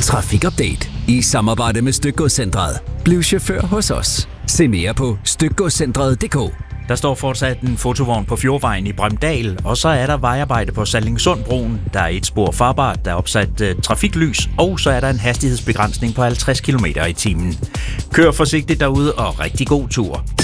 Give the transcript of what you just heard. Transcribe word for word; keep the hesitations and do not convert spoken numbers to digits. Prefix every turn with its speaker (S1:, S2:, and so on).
S1: Trafikupdate i samarbejde med Stykgodscentret. Bliv chauffør hos os. Se mere på stykgodscentret punktum d k.
S2: Der står fortsat en fotovogn på Fjordvejen i Bremdal, og så er der vejarbejde på Sallingsundbroen. Der er et spor farbart, der er opsat uh, trafiklys, og så er der en hastighedsbegrænsning på halvtreds kilometer i timen. Kør forsigtigt derude og rigtig god tur.